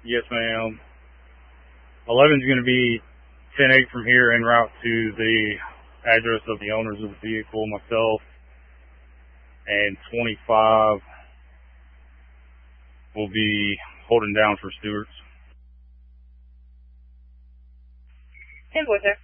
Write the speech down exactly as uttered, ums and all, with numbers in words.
Yes, ma'am. eleven's going to be ten eight from here en route to the address of the owners of the vehicle, myself, and twenty-five will be holding down for Stewart's. ten four, sir.